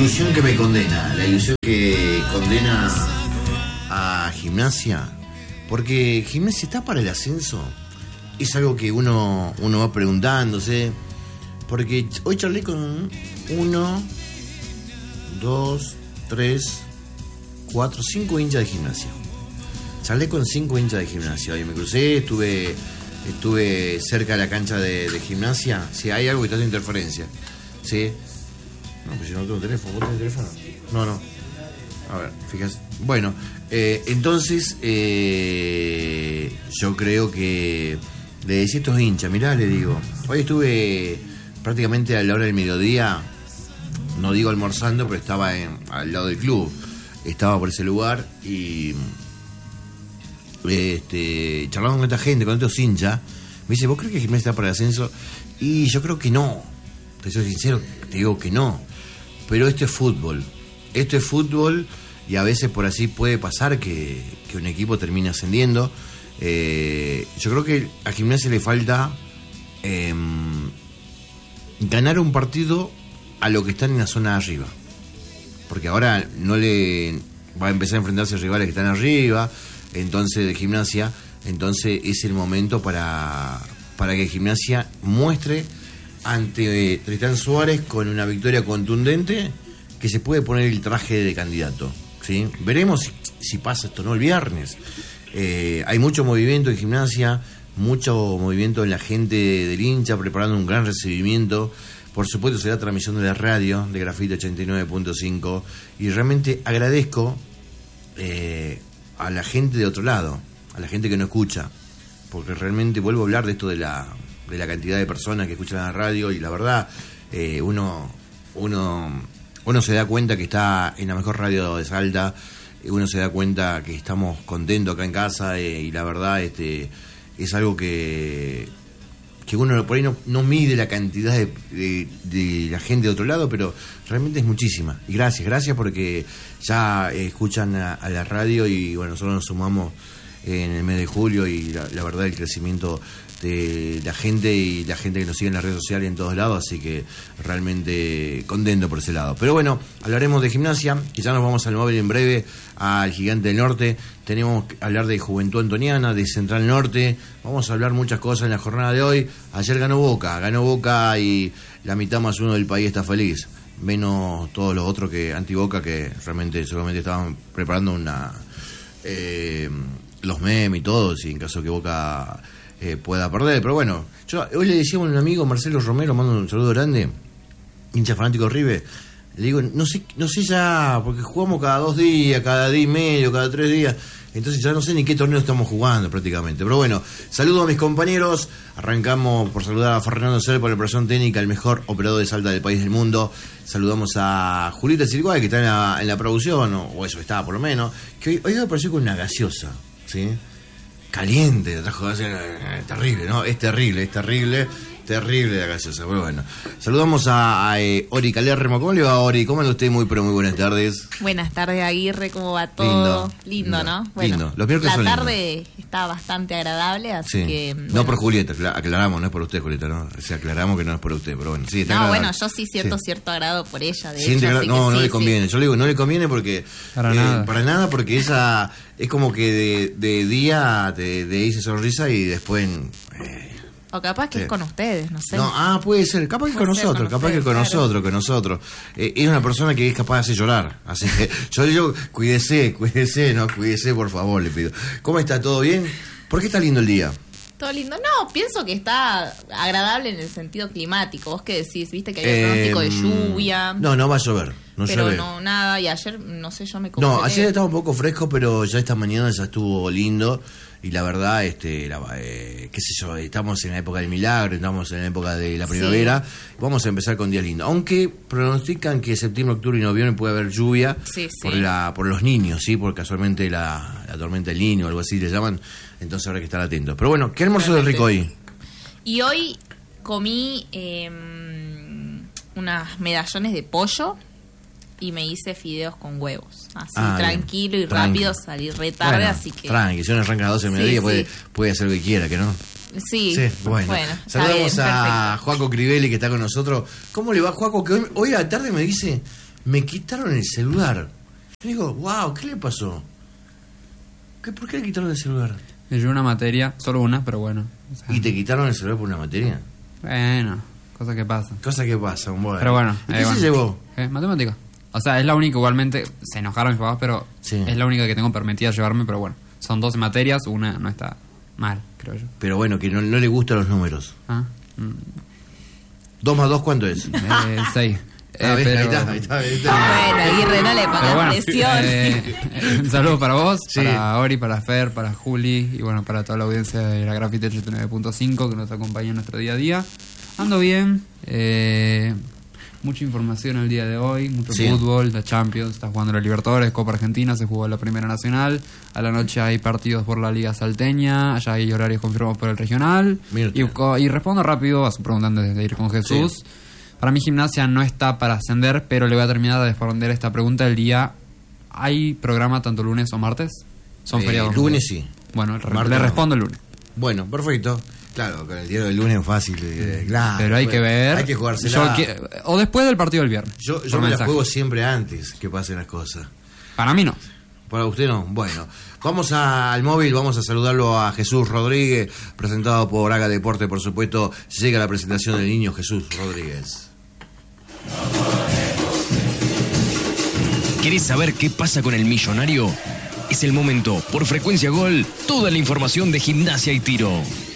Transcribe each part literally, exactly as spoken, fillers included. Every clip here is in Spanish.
ilusión que me condena, la ilusión que condena a Gimnasia, porque Gimnasia está para el ascenso. Es algo que uno, uno va preguntándose, porque hoy charlé con uno, dos, tres, cuatro, cinco hinchas de Gimnasia. Charlé con cinco hinchas de Gimnasia. Hoy me crucé, estuve estuve cerca de la cancha de, de Gimnasia. Si sí, hay algo que está haciendo interferencia. ¿Sí? No, pues yo no tengo teléfono. ¿Vos tenés teléfono? No, no. A ver, fíjate. Bueno, eh, entonces eh, yo creo que le decía a estos hinchas, mirá, le digo, hoy estuve prácticamente a la hora del mediodía, no digo almorzando, pero estaba en, al lado del club. Estaba por ese lugar y este, charlando con esta gente, con estos hinchas. Me dice, ¿vos crees que Gimnasia está para el ascenso? Y yo creo que no. Te soy sincero, te digo que no. Pero esto es fútbol. Esto es fútbol y a veces por así puede pasar que, que un equipo termine ascendiendo. Eh, yo creo que a Gimnasia le falta eh, ganar un partido a lo que están en la zona de arriba. Porque ahora no le va a empezar a enfrentarse a rivales que están arriba, entonces de Gimnasia, entonces es el momento para, para que Gimnasia muestre ante eh, Tristán Suárez con una victoria contundente que se puede poner el traje de candidato, ¿sí? Veremos si, si pasa esto, ¿no? El viernes. Eh, hay mucho movimiento en Gimnasia, mucho movimiento en la gente del hincha, preparando un gran recibimiento. Por supuesto será transmisión de la radio de Grafito ochenta y nueve punto cinco y realmente agradezco eh, a la gente de otro lado, a la gente que no escucha, porque realmente vuelvo a hablar de esto de la de la cantidad de personas que escuchan la radio y la verdad eh, uno uno uno se da cuenta que está en la mejor radio de Salta, uno se da cuenta que estamos contentos acá en casa eh, y la verdad este es algo que que uno por ahí no, no mide la cantidad de, de, de la gente de otro lado, pero realmente es muchísima. Y gracias, gracias porque ya eh, escuchan a, a la radio y bueno, nosotros nos sumamos en el mes de julio y la, la verdad el crecimiento de la gente y la gente que nos sigue en las redes sociales en todos lados, así que realmente contento por ese lado. Pero bueno, hablaremos de Gimnasia, quizás nos vamos al móvil en breve, al Gigante del Norte, tenemos que hablar de Juventud Antoniana, de Central Norte, vamos a hablar muchas cosas en la jornada de hoy. Ayer ganó Boca, ganó Boca y la mitad más uno del país está feliz, menos todos los otros que anti-Boca que realmente seguramente estaban preparando una eh, los memes y todo, si en caso que Boca Eh, pueda perder, pero bueno, yo hoy le decíamos a un amigo, Marcelo Romero, mando un saludo grande, hincha fanático de River, le digo, no sé, no sé ya, porque jugamos cada dos días, cada día y medio, cada tres días, entonces ya no sé ni qué torneo estamos jugando prácticamente, pero bueno, saludo a mis compañeros, arrancamos por saludar a Fernando Ser por la operación técnica, el mejor operador de Salta del país del mundo, saludamos a Julieta Silguay, que está en la, en la producción, o, o eso estaba por lo menos, que hoy, hoy me apareció con una gaseosa, ¿sí? Caliente, trajo eh, terrible, ¿no? Es terrible, es terrible, terrible la gaseosa. Pero bueno, saludamos a, a eh, Ori Calérrimo. ¿Cómo le va, Ori? ¿Cómo anda usted? Muy, pero muy buenas tardes. Buenas tardes, Aguirre, ¿cómo va todo? Lindo, lindo, lindo ¿no? Bueno, lindo. Los miércoles la son tarde lindos. Está bastante agradable, así sí. que... Bueno. No por Julieta, aclaramos, no es por usted, Julieta, ¿no? O sea, aclaramos que no es por usted, pero bueno, sí, está No, agradable. bueno, yo sí siento sí. cierto agrado por ella, de Siente hecho, gra- así No, que no sí, le conviene. sí. Yo le digo, no le conviene porque... Para eh, nada. Para nada, porque esa... Es como que de, de día te, te dice sonrisa y después... Eh, O capaz que sí. es con ustedes, no sé. No, ah, puede ser, capaz que Puede con ser nosotros, con capaz que ustedes, con claro. nosotros, con nosotros. Eh, es una persona que es capaz de hacer llorar. Así que yo le digo, cuídese, cuídese, no, cuídese, por favor, le pido. ¿Cómo está? ¿Todo bien? ¿Por qué está lindo el día? Todo lindo. No, pienso que está agradable en el sentido climático. ¿Vos qué decís? ¿Viste que hay un Eh, pronóstico de lluvia? No, no va a llover, no pero llueve. no, nada. Y ayer, no sé, yo me congelé. No, ayer estaba un poco fresco, pero ya esta mañana ya estuvo lindo. Y la verdad, este, la, eh, qué sé yo, estamos en la época del milagro, estamos en la época de la primavera. Sí. Vamos a empezar con días lindos. Aunque pronostican que septiembre, octubre y noviembre puede haber lluvia sí, sí. por la por los niños, sí, porque casualmente la, la tormenta del niño o algo así le llaman. Entonces habrá que estar atentos. Pero bueno, ¿qué almuerzo del rico hoy? Y hoy comí eh, unas medallones de pollo y me hice fideos con huevos. Así Ah, tranquilo bien. y rápido, Tranqui. salí re tarde, Bueno, así que... Tranqui, si uno arranca a las doce de Sí, mediodía sí. puede, puede hacer lo que quiera, ¿que no? Sí, Sí, bueno. bueno está Saludamos bien, a perfecto. Joaco Crivelli que está con nosotros. ¿Cómo le va, Joaco? Que hoy, hoy a la tarde me dice, me quitaron el celular. Yo digo, wow, ¿qué le pasó? ¿Qué, ¿Por qué le quitaron el celular? Me llevé una materia, solo una, pero bueno. O sea, ¿Y te quitaron el celular por una materia? Bueno, cosas que pasan. Cosas que pasan, bueno. Pero bueno. ¿Y eh, qué bueno. se llevó? ¿Eh? Matemática. O sea, es la única, igualmente, se enojaron mis papás, pero Sí. es la única que tengo permitida llevarme, pero bueno. Son doce materias, una no está mal, creo yo. Pero bueno, que no, no le gustan los números. Ah, mm, ¿Dos más dos cuánto es? eh, seis. Ah, Eh, ves, pero, ahí está, ahí está, ahí está. Bueno, Aguirre, no le pero pongas bueno, presión. eh, eh, un saludo para vos, Sí. para Ori, para Fer, para Juli y bueno, para toda la audiencia de la Graffiti ochenta y nueve punto cinco que nos acompaña en nuestro día a día. Ando bien, eh, mucha información el día de hoy, mucho Sí. fútbol, la Champions, está jugando la Libertadores, Copa Argentina, se jugó la Primera Nacional, a la noche hay partidos por la Liga Salteña, allá hay horarios confirmados por el Regional. Mira usted. Y, co- y respondo rápido a su pregunta antes de ir con Jesús. Sí. Para mí Gimnasia no está para ascender, pero le voy a terminar de responder esta pregunta el día. ¿Hay programa tanto lunes o martes? Son Eh, feriados. lunes sí. Bueno, re- Martes le no. respondo el lunes. Bueno, perfecto. Claro, con el diario del lunes es fácil. eh, claro, pero hay bueno, que ver. Hay que jugársela. Yo que- o después del partido del viernes. Yo, yo por me la mensaje. juego siempre antes que pasen las cosas. Para mí no. Para usted no. Bueno, vamos a- al móvil, vamos a saludarlo a Jesús Rodríguez, presentado por Haga Deporte, por supuesto. Llega la presentación del niño Jesús Rodríguez. ¿Querés saber qué pasa con el millonario? Es el momento, por Frecuencia Gol, toda la información de Gimnasia y Tiro.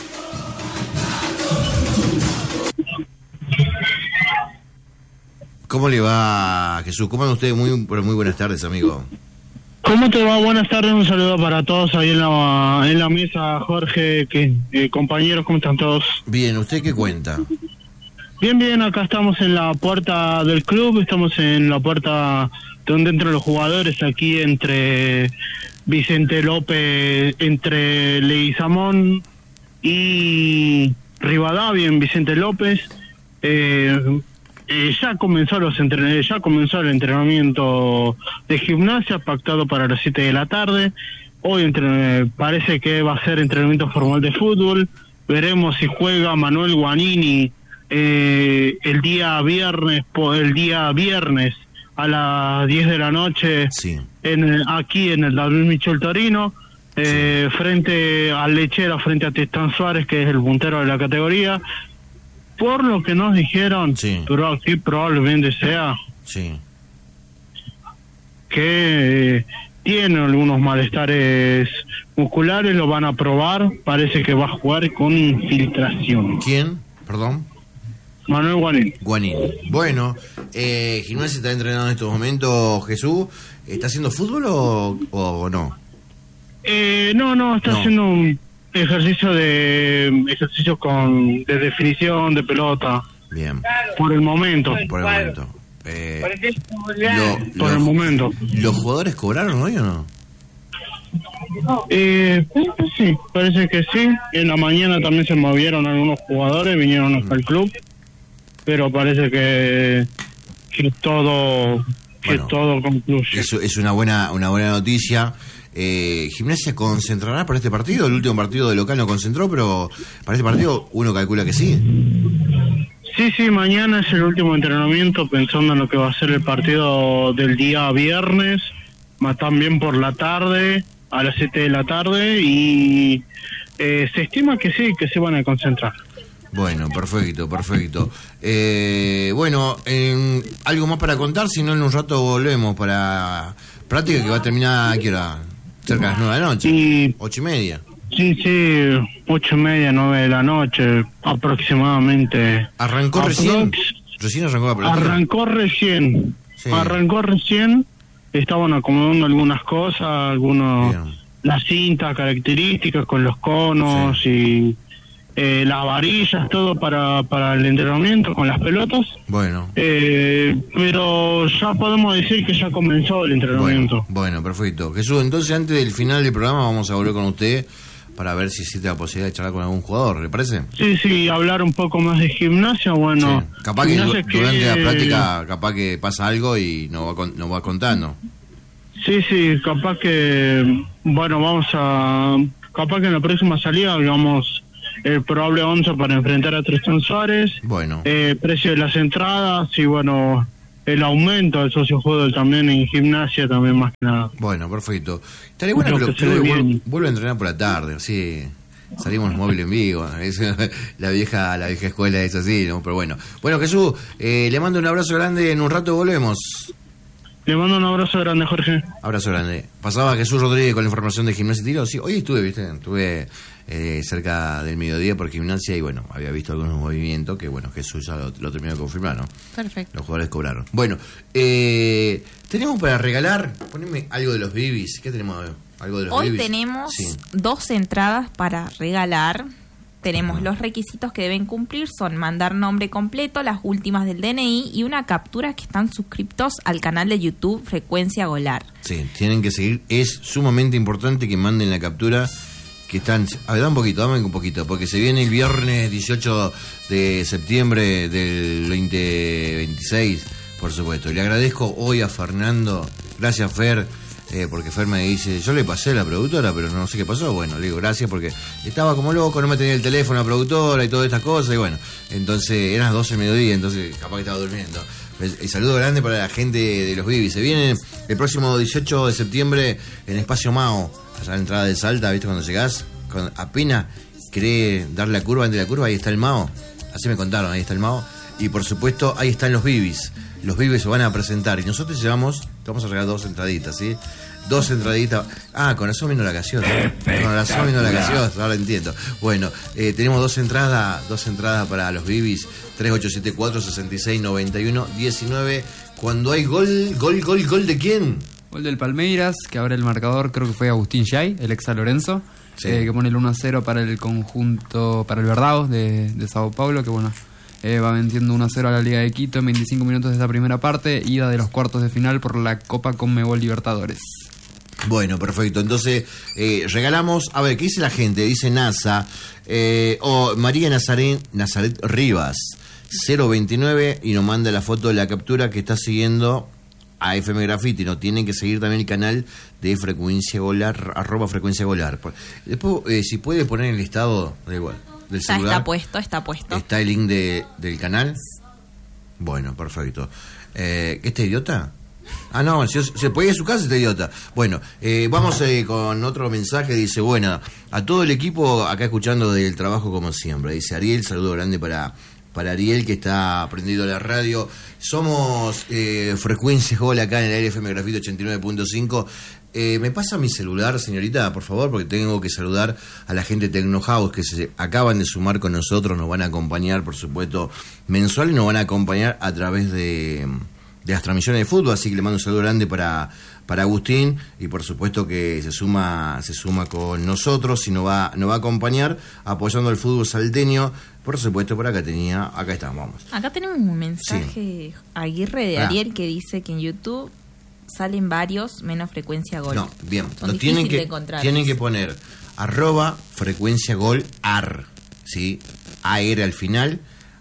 ¿Cómo le va, Jesús? ¿Cómo andan ustedes? Muy, muy buenas tardes, amigo. ¿Cómo te va? Buenas tardes, un saludo para todos ahí en la, en la mesa, Jorge, que, eh, compañeros, ¿cómo están todos? Bien, ¿usted qué cuenta? Bien, bien, acá estamos en la puerta del club, estamos en la puerta donde entran los jugadores, aquí entre Vicente López, entre Leguizamón y Rivadavia en Vicente López. Eh, eh, ya comenzó los entren- ya comenzó el entrenamiento de Gimnasia pactado para las siete de la tarde. Hoy entre- parece que va a ser entrenamiento formal de fútbol. Veremos si juega Manuel Guanini eh, el día viernes po- el día viernes a las diez de la noche Sí. en el- aquí en el David Michel Torino, eh, frente al Lechera, frente a Tristán Suárez, que es el puntero de la categoría. Por lo que nos dijeron, Sí. pero aquí probablemente sea Sí. que eh, tiene algunos malestares musculares, lo van a probar, parece que va a jugar con infiltración. ¿Quién? Perdón. Manuel Guanín. Guanín. Bueno, eh, Gimnasia está entrenando en estos momentos, Jesús. ¿Está haciendo fútbol o, o no? Eh, no, no, está No. haciendo un ejercicio de ejercicio con de definición de pelota Bien, por el momento. por el momento. Eh, lo- Por el lo- momento. ¿Los jugadores cobraron hoy o no? Eh, sí, parece que sí. En la mañana también se movieron algunos jugadores, vinieron hasta el club, pero parece que que todo que Bueno, todo concluye. Eso es una buena, una buena noticia. Eh, ¿Gimnasia concentrará para este partido? El último partido de local no concentró, pero para este partido uno calcula que sí. Sí, sí, mañana es el último entrenamiento pensando en lo que va a ser el partido del día viernes, más también por la tarde, a las siete de la tarde, y eh, se estima que sí, que se van a concentrar. Bueno, perfecto, perfecto. Eh, bueno, eh, algo más para contar, si no en un rato volvemos para práctica que va a terminar, ¿a qué hora? Cerca de las nueve de la noche, Y ocho y media. sí, sí, ocho y media, nueve de la noche, aproximadamente. ¿Arrancó Aprox- recién? ¿Recién arrancó la práctica? Arrancó recién, Sí. arrancó recién, estaban acomodando algunas cosas, algunos, Bien. las cintas características con los conos y eh, las varillas, todo para, para el entrenamiento con las pelotas. Bueno. Eh, pero ya podemos decir que ya comenzó el entrenamiento. Bueno, bueno, perfecto. Jesús, entonces antes del final del programa vamos a volver con usted para ver si existe la posibilidad de charlar con algún jugador, ¿le parece? Sí, sí, hablar un poco más de gimnasia, bueno. Sí. Capaz que gimnasia du- durante que- la práctica, capaz que pasa algo y nos va, con- nos va contando. Sí, sí, capaz que, bueno, vamos a, capaz que en la próxima salida hagamos el probable once para enfrentar a Tristán Suárez, Bueno, eh, precio de las entradas y bueno, el aumento del socio fútbol también en gimnasia, también más que nada. Bueno, perfecto. Estaría bueno que, lo, que vuelva, vuelva a entrenar por la tarde, sí. Salimos móvil en vivo, es, la vieja la vieja escuela es así, ¿no? Pero bueno. Bueno, Jesús, eh, le mando un abrazo grande, en un rato volvemos. Le mando un abrazo grande, Jorge. Abrazo grande. Pasaba Jesús Rodríguez con la información de Gimnasia y Tiro. Sí, hoy estuve, viste, estuve eh, cerca del mediodía por Gimnasia y bueno, había visto algunos movimientos que bueno, Jesús ya lo, lo terminó de confirmar, ¿no? Perfecto. Los jugadores cobraron. Bueno, eh, tenemos para regalar, poneme algo de los Bibis. ¿Qué tenemos? Algo de los Hoy Bibis. tenemos Sí. dos entradas para regalar. Tenemos Ajá. los requisitos que deben cumplir, son mandar nombre completo, las últimas del D N I y una captura que están suscriptos al canal de YouTube Frecuencia Golar. Sí, tienen que seguir. Es sumamente importante que manden la captura. Que están. A ver, da un poquito, dame un poquito. Porque se viene el viernes dieciocho de septiembre del veinte veintiséis, por supuesto. Y le agradezco hoy a Fernando. Gracias, Fer. Eh, porque Fer me dice, yo le pasé a la productora, pero no sé qué pasó. Bueno, le digo gracias porque estaba como loco, no me tenía el teléfono a la productora y todas estas cosas. Y bueno, entonces eran las doce del mediodía, entonces capaz que estaba durmiendo. El saludo grande para la gente de los Bibis. Se viene el próximo dieciocho de septiembre en Espacio Mao, allá a la entrada del Salta, ¿viste? Cuando llegás, cuando apenas querés dar la curva ante la curva, ahí está el Mao. Así me contaron, ahí está el Mao. Y por supuesto, ahí están los Bibis. Los Bibis se van a presentar y nosotros llevamos, te vamos a regalar dos entraditas, ¿sí? Dos entraditas. Ah, con razón vino la gaseosa. Con razón vino la gaseosa, ahora entiendo. Bueno, eh, tenemos dos entradas, dos entradas para los Bibis, tres ocho siete cuatro, seis seis nueve uno uno nueve. Cuando hay gol, gol, gol, gol ¿de quién? Gol del Palmeiras, que abre el marcador, creo que fue Agustín Yay, el ex San Lorenzo, Sí. eh, que pone el uno a cero para el conjunto, para el Verdados de, de Sao Paulo, que bueno, eh, va venciendo uno a cero a la Liga de Quito en veinticinco minutos de esta primera parte, ida de los cuartos de final por la Copa Conmebol Libertadores. Bueno, perfecto. Entonces, eh, regalamos, a ver, ¿qué dice la gente? Dice NASA, eh, o oh, María Nazaret, Nazaret Rivas, cero veintinueve, y nos manda la foto de la captura que está siguiendo a F M Graffiti. No tienen que seguir también el canal de Frecuencia Golar, arroba Frecuencia Golar. Después, eh, si puede poner en el listado, da igual, del Está, celular. está puesto, está puesto. ¿Está el link de, del canal? Bueno, perfecto. Eh, ¿Este idiota? Ah, no, si se puede ir a su casa este idiota. Bueno, eh, vamos eh, con otro mensaje. Dice, bueno, a todo el equipo acá escuchando del trabajo como siempre. Dice Ariel, saludo grande para, para Ariel que está prendido a la radio. Somos eh, Frecuencia Gol acá en el aire F M Grafito ochenta y nueve punto cinco. Eh, ¿Me pasa mi celular, señorita, por favor? Porque tengo que saludar a la gente de Tecnohouse que se acaban de sumar con nosotros. Nos van a acompañar, por supuesto, mensual y nos van a acompañar a través de... de las transmisiones de fútbol, así que le mando un saludo grande para, para Agustín y por supuesto que se suma se suma con nosotros y nos va, nos va a acompañar apoyando el fútbol salteño. Por supuesto, por acá tenía, acá estamos, vamos. Acá tenemos un mensaje Aguirre de Ah. Ariel que dice que en YouTube salen varios menos Frecuencia Gol. No, bien, Son nos difíciles tienen de que, encontrar. tienen que poner arroba frecuencia gol ar, ¿sí? A R al final,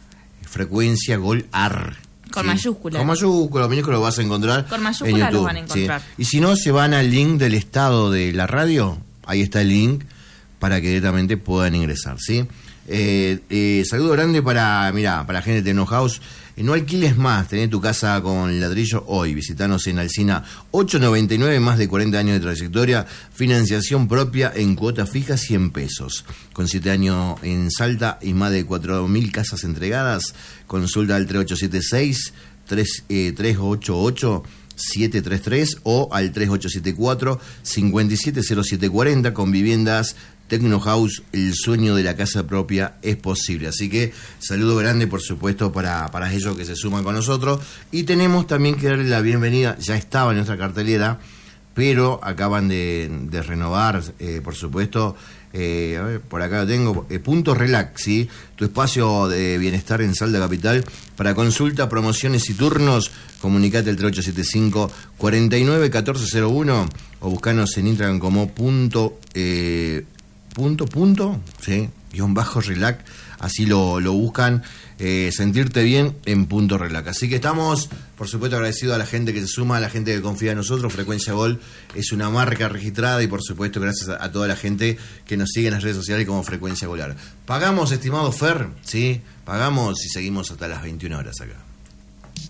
frecuencia gol ar. Con ¿sí? mayúsculas. Con mayúsculas, minúsculas lo vas a encontrar. Con en mayúsculas YouTube, los van a encontrar. ¿sí? Y si no, se van al link del estado de la radio, ahí está el link para que directamente puedan ingresar, ¿sí? Eh, eh, saludo grande para, mira, para la gente de Tecnohouse. Eh, no alquiles más, tenés tu casa con ladrillo hoy. Visitanos en Alsina ochocientos noventa y nueve, más de cuarenta años de trayectoria. Financiación propia en cuotas fijas cien pesos. Con siete años en Salta y más de cuatro mil casas entregadas. Consulta al tres ocho siete seis, tres ocho ocho, siete tres tres o al tres ocho siete cuatro, cinco siete cero siete cuatro cero. Con viviendas Tecnohouse, el sueño de la casa propia es posible. Así que saludo grande, por supuesto, para, para ellos que se suman con nosotros. Y tenemos también que darle la bienvenida, ya estaba en nuestra cartelera, pero acaban de, de renovar, eh, por supuesto, eh, a ver, por acá lo tengo, eh, Punto Relax, ¿sí? Tu espacio de bienestar en Salta Capital. Para consulta, promociones y turnos, comunicate al tres ocho siete cinco, cuatro nueve uno cuatro cero uno o buscanos en Instagram como punto... Eh, punto, punto, sí, guión bajo relax, así lo, lo buscan, eh, sentirte bien en Punto Relax. Así que estamos, por supuesto, agradecidos a la gente que se suma, a la gente que confía en nosotros. Frecuencia Gol es una marca registrada y, por supuesto, gracias a, a toda la gente que nos sigue en las redes sociales como Frecuencia Golar. Pagamos, estimado Fer, sí, pagamos y seguimos hasta las veintiuna horas acá.